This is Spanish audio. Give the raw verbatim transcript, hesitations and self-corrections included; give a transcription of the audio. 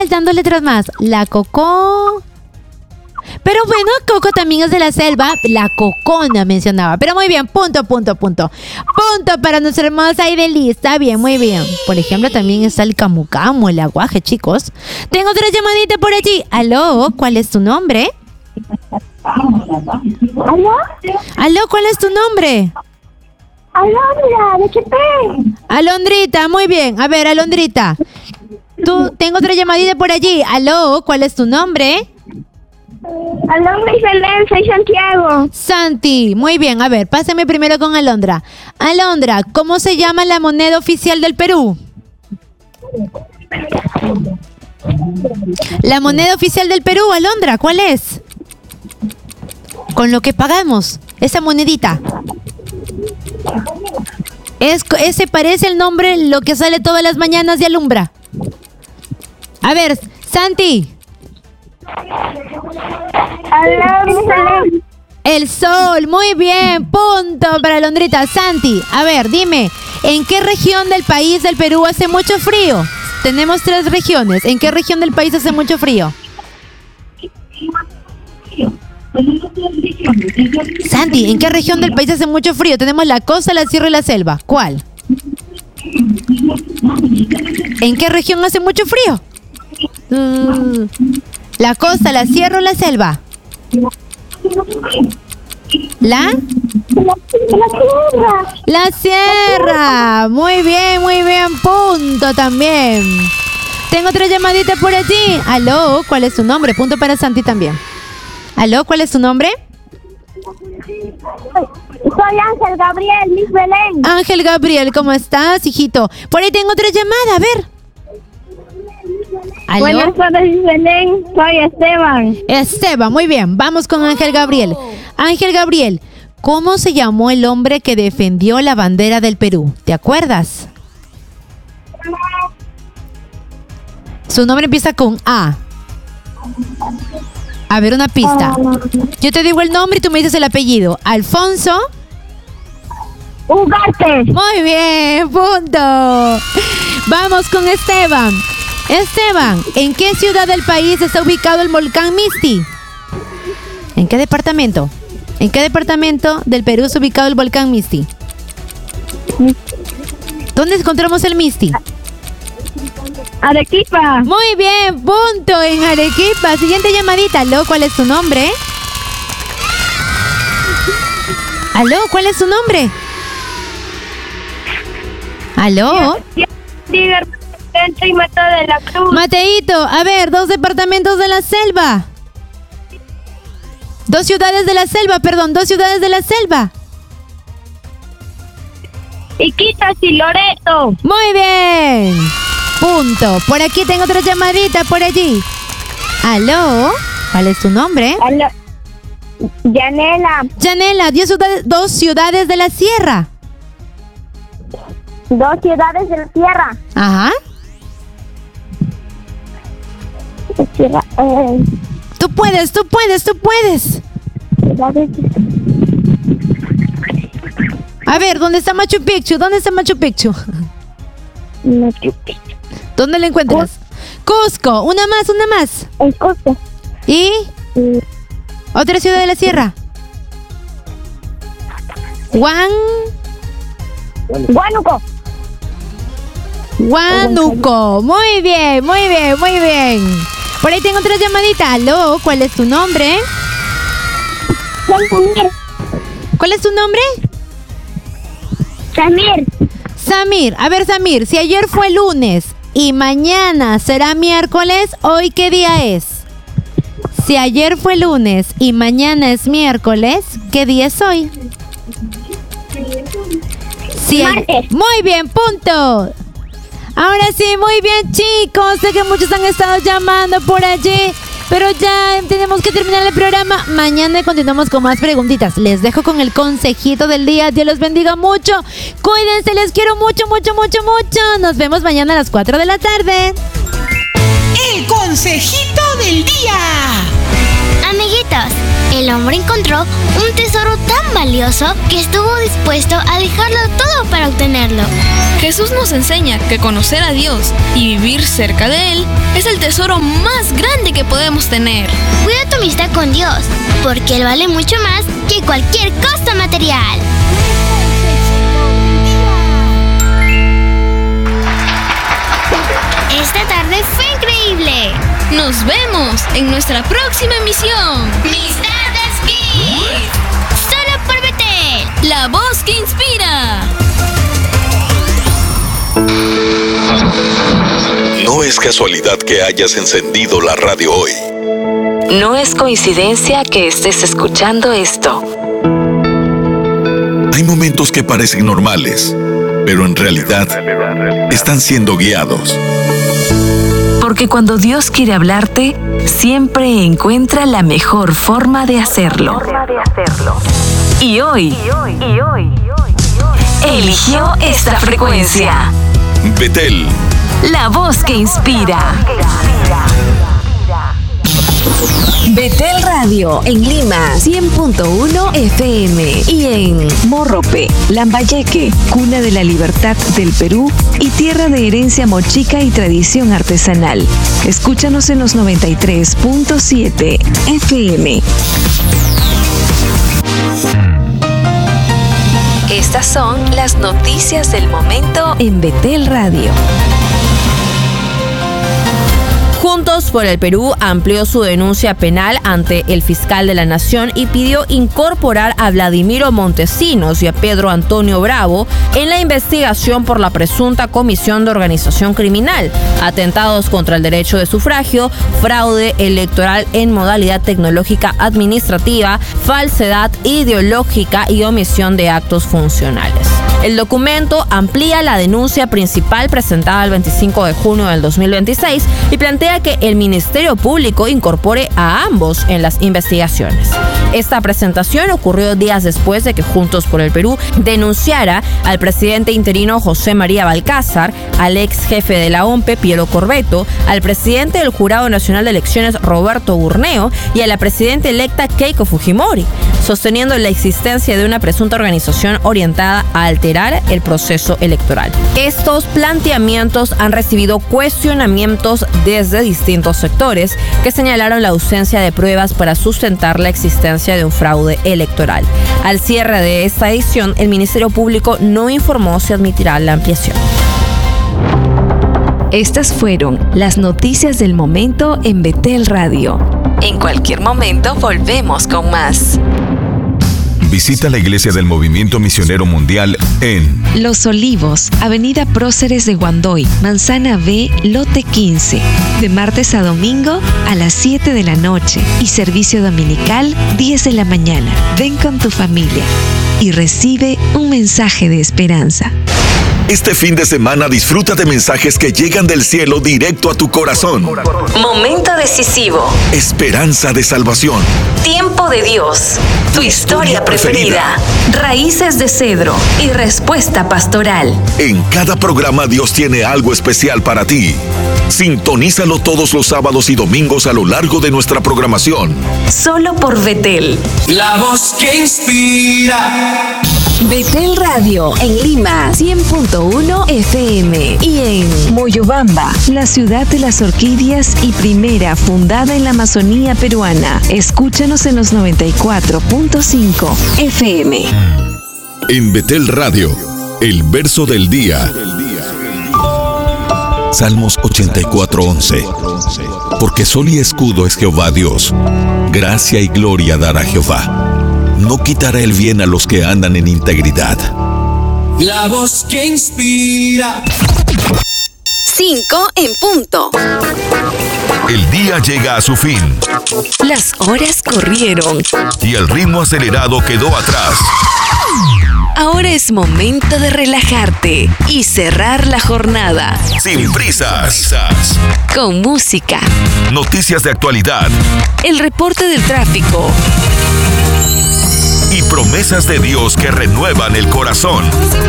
Dando letras más. La Cocó. Pero bueno, Coco también es de la selva. La Cocona mencionaba. Pero muy bien, punto, punto, punto. Punto para nuestra hermosa Ideli. Está bien, muy bien. Por ejemplo, también está el Camu Camu, el aguaje, chicos. Tengo otra llamadita por allí. Aló, ¿cuál es tu nombre? ¿Aló? Aló, ¿cuál es tu nombre? Alondra, ¿de qué te? Alondrita, muy bien. A ver, Alondrita. Tú, tengo otra llamadita por allí. Aló, ¿cuál es tu nombre? Alondra y Belén, soy Santiago. Santi, muy bien. A ver, pásame primero con Alondra. Alondra, ¿cómo se llama la moneda oficial del Perú? La moneda oficial del Perú, Alondra, ¿cuál es? Con lo que pagamos, esa monedita. Es, ese parece el nombre, lo que sale todas las mañanas y alumbra. A ver, Santi. Alondra. El sol, muy bien, punto para Alondrita. Santi, a ver, dime, ¿en qué región del país del Perú hace mucho frío? Tenemos tres regiones. ¿En qué región del país hace mucho frío? Santi, ¿en qué región del país hace mucho frío? Tenemos la costa, la sierra y la selva. ¿Cuál? ¿En qué región hace mucho frío? Uh, ¿La costa, la sierra o la selva? ¿La? La sierra. La sierra. Muy bien, muy bien. Punto también. Tengo otra llamadita por allí. Aló, ¿cuál es tu nombre? Punto para Santi también. Aló, ¿cuál es tu nombre? Soy Ángel Gabriel, Miss Belén. Ángel Gabriel, ¿cómo estás, hijito? Por ahí tengo otra llamada, a ver. ¿Aló? Buenas tardes, Miss Belén. Soy Esteban. Esteban, muy bien. Vamos con Ángel Gabriel. Ángel Gabriel, ¿cómo se llamó el hombre que defendió la bandera del Perú? ¿Te acuerdas? Su nombre empieza con A. A ver, una pista. Yo te digo el nombre y tú me dices el apellido. Alfonso Ugarte. Muy bien, punto. Vamos con Esteban. Esteban, ¿en qué ciudad del país está ubicado el volcán Misti? ¿En qué departamento? ¿En qué departamento del Perú está ubicado el volcán Misti? ¿Dónde encontramos el Misti? Arequipa. Muy bien, punto, en Arequipa. Siguiente llamadita. Aló, ¿cuál es tu nombre? Aló, ¿cuál es tu nombre? Aló. Y Mateo de la Cruz. Mateito, a ver, dos departamentos de la selva. Dos ciudades de la selva, perdón, dos ciudades de la selva. Iquitas y Loreto. Muy bien. Punto. Por aquí tengo otra llamadita, por allí. Aló, ¿cuál es tu nombre? Aló. Yanela. Yanela, diez ciudades, dos ciudades de la sierra. Dos ciudades de la sierra. Ajá. Sierra, eh, Tú puedes, tú puedes, tú puedes. ciudades de... A ver, ¿dónde está Machu Picchu? ¿Dónde está Machu Picchu? Machu Picchu. ¿Dónde lo encuentras? Cusco. Una más, una más. En Cusco. ¿Y? Mm. ¿Otra ciudad de la sierra? Juan... Huánuco. Huánuco. Muy bien, muy bien, muy bien. Por ahí tengo otra llamadita. Aló, ¿cuál es tu nombre? Samir. ¿Cuál es tu nombre? Samir. Samir. A ver, Samir, si ayer fue lunes y mañana será miércoles, ¿hoy qué día es? Si ayer fue lunes y mañana es miércoles, ¿qué día es hoy? Sí, Martes. Muy bien, punto. Ahora sí, muy bien, chicos. Sé que muchos han estado llamando por allí, pero ya tenemos que terminar el programa. Mañana continuamos con más preguntitas. Les dejo con el consejito del día. Dios los bendiga mucho. Cuídense, les quiero mucho, mucho, mucho, mucho. Nos vemos mañana a las cuatro de la tarde. El consejito del día. Amiguitos, el hombre encontró un tesoro tan valioso que estuvo dispuesto a dejarlo todo para obtenerlo. Jesús nos enseña que conocer a Dios y vivir cerca de Él es el tesoro más grande que podemos tener. Cuida tu amistad con Dios, porque Él vale mucho más que cualquier cosa material. Esta tarde fue increíble. Nos vemos en nuestra próxima emisión. Mis Tardes Kids. Solo por Betel, la voz que inspira. No es casualidad que hayas encendido la radio hoy. No es coincidencia que estés escuchando esto. Hay momentos que parecen normales, pero en realidad están siendo guiados. Porque cuando Dios quiere hablarte, siempre encuentra la mejor forma de hacerlo. Y hoy, eligió esta frecuencia. Betel, la voz que inspira. Betel Radio en Lima cien punto uno F M y en Morrope, Lambayeque, cuna de la libertad del Perú y tierra de herencia mochica y tradición artesanal. Escúchanos en los noventa y tres punto siete F M. Estas son las noticias del momento en Betel Radio. Juntos por el Perú amplió su denuncia penal ante el fiscal de la Nación y pidió incorporar a Vladimiro Montesinos y a Pedro Antonio Bravo en la investigación por la presunta comisión de organización criminal, atentados contra el derecho de sufragio, fraude electoral en modalidad tecnológica administrativa, falsedad ideológica y omisión de actos funcionales. El documento amplía la denuncia principal presentada el veinticinco de junio del dos mil veintiséis y plantea que el Ministerio Público incorpore a ambos en las investigaciones. Esta presentación ocurrió días después de que Juntos por el Perú denunciara al presidente interino José María Balcázar, al ex jefe de la O M P E, Piero Corbeto, al presidente del Jurado Nacional de Elecciones Roberto Burneo y a la presidenta electa Keiko Fujimori, sosteniendo la existencia de una presunta organización orientada a alterar el proceso electoral. Estos planteamientos han recibido cuestionamientos desde distintos sectores que señalaron la ausencia de pruebas para sustentar la existencia de un fraude electoral. Al cierre de esta edición, el Ministerio Público no informó si admitirá la ampliación. Estas fueron las noticias del momento en Betel Radio. En cualquier momento volvemos con más. Visita la Iglesia del Movimiento Misionero Mundial en Los Olivos, Avenida Próceres de Guandoy, Manzana B, Lote quince, de martes a domingo a las siete de la noche y servicio dominical diez de la mañana. Ven con tu familia y recibe un mensaje de esperanza. Este fin de semana disfruta de mensajes que llegan del cielo directo a tu corazón. Momento decisivo. Esperanza de salvación. Tiempo de Dios. Tu historia preferida. Raíces de cedro y respuesta pastoral. En cada programa Dios tiene algo especial para ti. Sintonízalo todos los sábados y domingos a lo largo de nuestra programación. Solo por Betel. La voz que inspira. Betel Radio en Lima cien punto uno F M y en Moyobamba, la ciudad de las orquídeas y primera fundada en la Amazonía peruana. Escúchanos en los noventa y cuatro punto cinco F M. En Betel Radio, el verso del día. Salmos ochenta y cuatro, once. Porque sol y escudo es Jehová Dios. Gracia y gloria dará Jehová. No quitará el bien a los que andan en integridad. La voz que inspira. Cinco en punto. El día llega a su fin. Las horas corrieron. Y el ritmo acelerado quedó atrás. Ahora es momento de relajarte y cerrar la jornada. Sin prisas. Con música. Noticias de actualidad. El reporte del tráfico. Y promesas de Dios que renuevan el corazón.